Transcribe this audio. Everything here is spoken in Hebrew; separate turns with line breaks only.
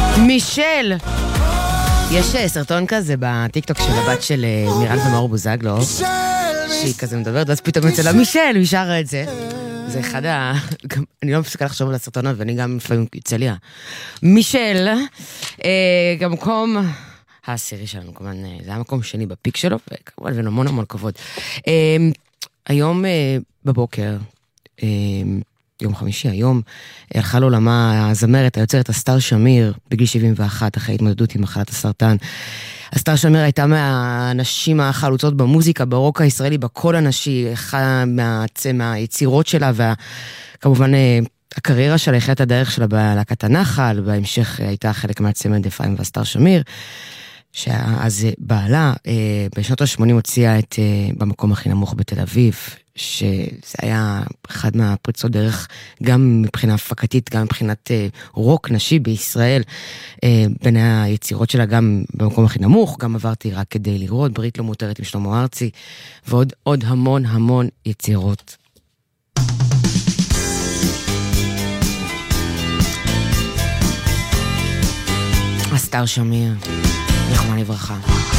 מישל! יש סרטון כזה בטיקטוק של הבת של מירן ומאור בוזגלו, שהיא כזה מדברת, ואז פתאום יוצא לה מישל, היא שרה את זה. זה אחד אני לא מפסיקה לחשוב על הסרטונות, ואני גם לפעמים יוצא לי מישל, גם מקום העשירי שלנו, כמובן, זה היה מקום שני בפיק שלו, וכמובן, והמון המון כבוד. היום בבוקר, יום חמישי, היום הלכה לעולמה הזמרת, היוצרת אסתר שמיר, בגיל 71, אחרי התמודדות עם מחלת הסרטן. אסתר שמיר הייתה מהנשים החלוצות במוזיקה, ברוק הישראלי, בקול הנשי, אחד מהיצירות שלה, וכמובן הקריירה שלה, החלטת הדרך שלה בלהקת הנחל, בהמשך הייתה חלק מהצמד אפרים ואסתר שמיר, שאז בעלה בשנות ה-80 הוציאה את במקום הכי נמוך בתל אביב, שזה היה אחד מהפריצות דרך, גם מבחינה הפקתית, גם מבחינת רוק נשי בישראל, בין היצירות שלה גם במקום הכי נמוך, גם עברתי רק כדי לראות, ברית לא מותרת עם שלמה ארצי, ועוד המון המון יצירות. אסתר שמיר, זכרונה לברכה.